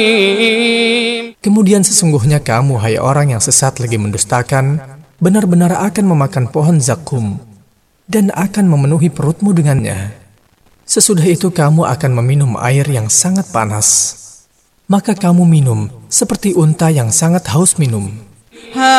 Kemudian sesungguhnya kamu, hai orang yang sesat lagi mendustakan, benar-benar akan memakan pohon zakum dan akan memenuhi perutmu dengannya. Sesudah itu kamu akan meminum air yang sangat panas. Maka kamu minum seperti unta yang sangat haus minum.